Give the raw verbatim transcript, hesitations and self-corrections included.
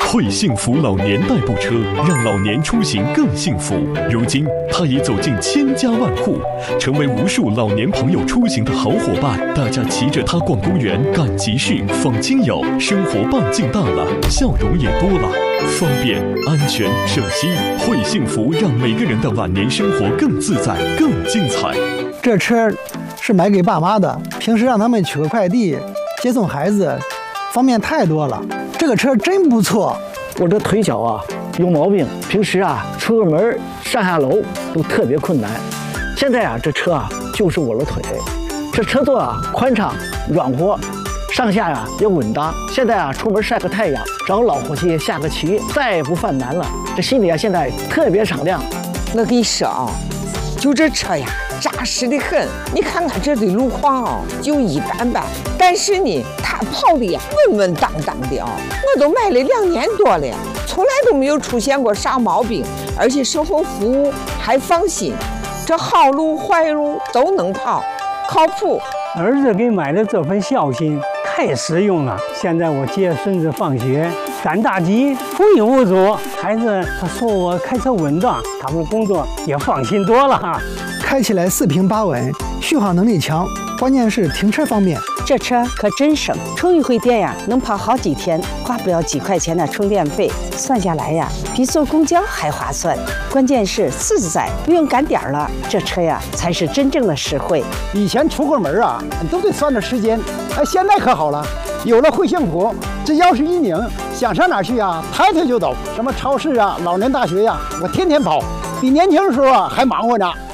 会幸福老年代步车让老年出行更幸福。如今，它已走进千家万户，成为无数老年朋友出行的好伙伴。大家骑着它逛公园、赶集市、访亲友，生活半径大了，笑容也多了。方便、安全、省心，会幸福让每个人的晚年生活更自在、更精彩。 这车是买给爸妈的，平时让他们取个快递、接送孩子，方便太多了。这个车真不错。 我这腿脚啊有毛病，平时啊出个门上下楼都特别困难。现在啊这车啊就是我的腿，这车座啊宽敞软和，上下呀、啊、也稳当。现在啊出门晒个太阳，找老伙计下个棋，再也不犯难了。这心里啊现在特别敞亮。 我跟你说啊，就这车呀扎实的很。你看看这的路况啊就一般般，但是呢它跑的呀稳稳当当的啊。我都买了两年多了，从来都没有出现过啥毛病，而且售后服务还放心，这好路坏路都能跑，靠谱。 儿子给买的这份孝心太实用了。现在我接孙子放学，赶大集无影无阻，孩子他说我开车稳当，他们工作也放心多了哈。 开起来四平八稳，续航能力强，关键是停车方便。 这车可真省，充一回电呀，能跑好几天，花不了几块钱的充电费，算下来呀，比坐公交还划算。关键是自在，不用赶点儿了，这车呀才是真正的实惠。 以前出个门啊，都得算着时间，哎，现在可好了，有了会幸福，只要是一拧，想上哪儿去啊，抬腿就走。什么超市啊、老年大学呀、啊，我天天跑，比年轻的时候啊还忙活呢。